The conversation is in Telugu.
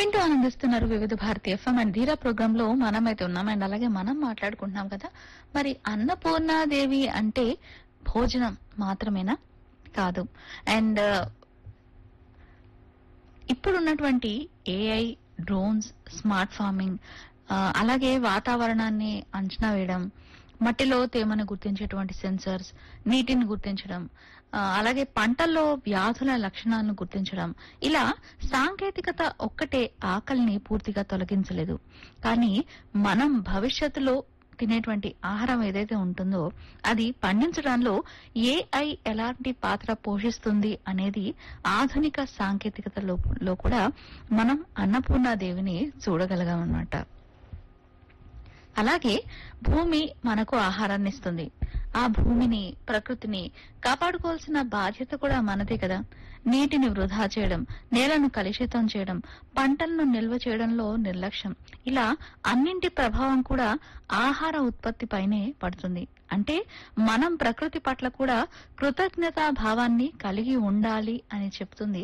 వింటూ ఆనందిస్తున్నారు వివిధ భారతి ఎఫ్ఎం అండ్ ధీరా ప్రోగ్రామ్ లో మనమైతే ఉన్నాం. అండ్ అలాగే మనం మాట్లాడుకుంటున్నాం కదా, మరి అన్నపూర్ణాదేవి అంటే భోజనం మాత్రమేనా? కాదు. అండ్ ఇప్పుడున్నటువంటి ఏఐ, డ్రోన్స్, స్మార్ట్ ఫార్మింగ్, అలాగే వాతావరణాన్ని అంచనా వేయడం, మట్టిలో తేమను గుర్తించేటువంటి సెన్సర్స్, నీటిని గుర్తించడం, అలాగే పంటల్లో వ్యాధుల లక్షణాలను గుర్తించడం, ఇలా సాంకేతికత ఒక్కటే ఆకలిని పూర్తిగా తొలగించలేదు. కానీ మనం భవిష్యత్తులో తినేటువంటి ఆహారం ఏదైతే ఉంటుందో అది పండించడంలో ఏఐ ఎలాంటి పాత్ర పోషిస్తుంది అనేది ఆధునిక సాంకేతికతలో కూడా మనం అన్నపూర్ణాదేవిని చూడగలగామన్నమాట. అలాగే భూమి మనకు ఆహారాన్ని ఇస్తుంది. ఆ భూమిని, ప్రకృతిని కాపాడుకోవాల్సిన బాధ్యత కూడా మనదే కదా. నీటిని వృధా చేయడం, నేలను కలుషితం చేయడం, పంటలను నిల్వ చేయడంలో నిర్లక్ష్యం, ఇలా అన్నింటి ప్రభావం కూడా ఆహార ఉత్పత్తిపైనే పడుతుంది. అంటే మనం ప్రకృతి పట్ల కూడా కృతజ్ఞతా భావాన్ని కలిగి ఉండాలి అని చెప్తుంది